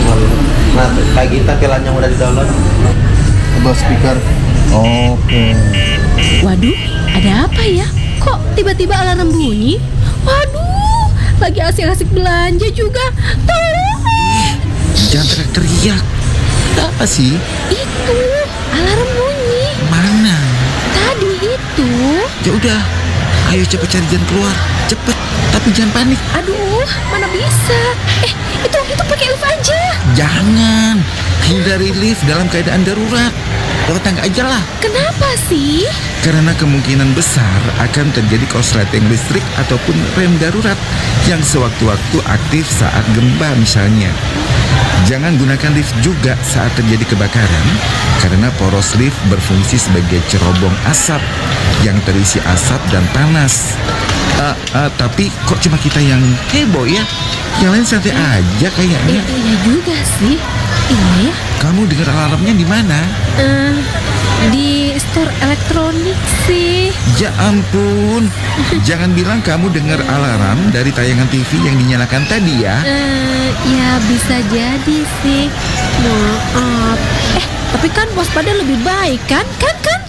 Nah, kayak kita pilan yang udah di-download. Abang speaker. Oke. Waduh, ada apa ya? Kok tiba-tiba alarm bunyi? Waduh, lagi asik-asik belanja juga. Tolong! Jangan teriak-teriak. Ada apa sih? Itu, alarm bunyi. Mana? Tadi itu. Ya udah, ayo cepet cari jalan keluar. Cepet, tapi jangan panik. Aduh, mana bisa? Itu pakai lift aja. Jangan. Hindari lift dalam keadaan darurat. Lewat tangga aja lah. Kenapa sih? Karena kemungkinan besar akan terjadi korsleting listrik ataupun rem darurat yang sewaktu-waktu aktif saat gempa misalnya. Jangan gunakan lift juga saat terjadi kebakaran karena poros lift berfungsi sebagai cerobong asap yang terisi asap dan panas. Tapi kok cuma kita yang heboh ya? Yang lain santai aja kayaknya. Iya juga sih. Iya ya. Kamu dengar alarmnya di mana? Di store elektronik sih. Ya ampun, jangan bilang kamu dengar alarm dari tayangan TV yang dinyalakan tadi ya. Ya bisa jadi sih. Maaf. Tapi kan waspada lebih baik kan? Kan?